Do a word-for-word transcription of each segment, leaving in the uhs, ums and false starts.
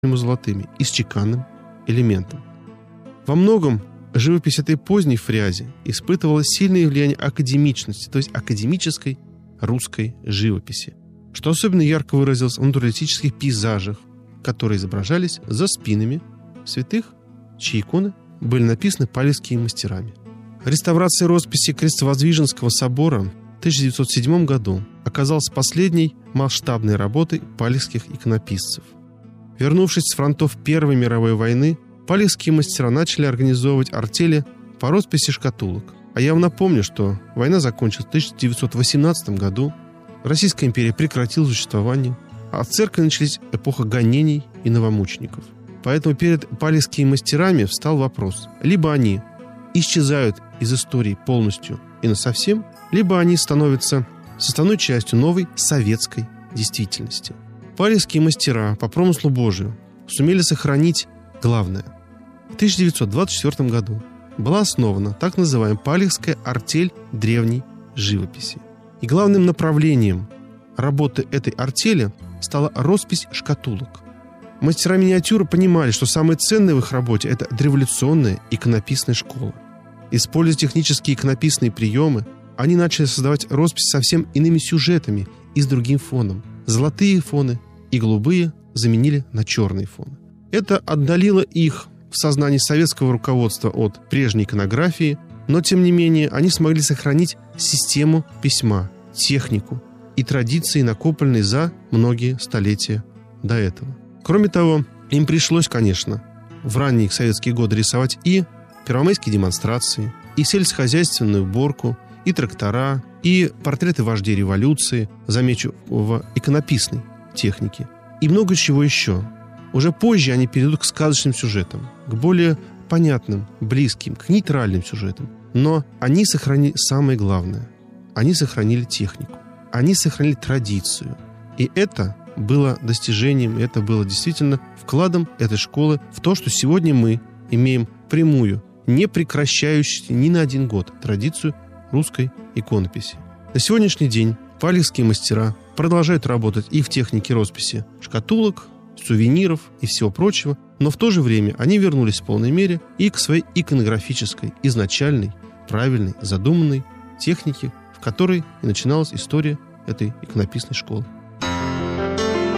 золотыми и с чеканным элементом. Во многом живопись этой поздней фрязи испытывала сильное влияние академичности, то есть академической русской живописи, что особенно ярко выразилось в натуралистических пейзажах, которые изображались за спинами святых, чьи иконы были написаны палевскими мастерами. Реставрация росписи Крестовоздвиженского собора в тысяча девятьсот седьмом году оказалась последней масштабной работой палевских иконописцев. Вернувшись с фронтов Первой мировой войны, палевские мастера начали организовывать артели по росписи шкатулок. А я вам напомню, что война закончилась в тысяча девятьсот восемнадцатом году, Российская империя прекратила существование, а в церкви начались эпоха гонений и новомучеников. Поэтому перед палевскими мастерами встал вопрос: либо они исчезают из истории полностью и насовсем, либо они становятся составной частью новой советской действительности. Палевские мастера по промыслу Божию сумели сохранить главное. В тысяча девятьсот двадцать четвёртом году была основана так называемая Палевская артель древней живописи. И главным направлением работы этой артели стала роспись шкатулок. Мастера миниатюры понимали, что самое ценное в их работе – это дореволюционная иконописная школа. Используя технические иконописные приемы, они начали создавать роспись совсем иными сюжетами и с другим фоном. Золотые фоны и голубые заменили на черные фоны. Это отдалило их в сознании советского руководства от прежней иконографии, но, тем не менее, они смогли сохранить систему письма, технику и традиции, накопленные за многие столетия до этого. Кроме того, им пришлось, конечно, в ранние советские годы рисовать и первомайские демонстрации, и сельскохозяйственную уборку, и трактора, и портреты вождей революции, замечу, в иконописной технике, и много чего еще. Уже позже они перейдут к сказочным сюжетам, к более понятным, близким, к нейтральным сюжетам. Но они сохранили самое главное. Они сохранили технику. Они сохранили традицию. И это было достижением, это было действительно вкладом этой школы в то, что сегодня мы имеем прямую, не прекращающуюся ни на один год традицию русской иконописи. На сегодняшний день палевские мастера продолжают работать и в технике росписи шкатулок, сувениров и всего прочего, но в то же время они вернулись в полной мере и к своей иконографической, изначальной, правильной, задуманной технике, в которой и начиналась история этой иконописной школы.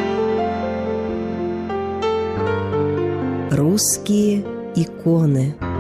Русские иконы.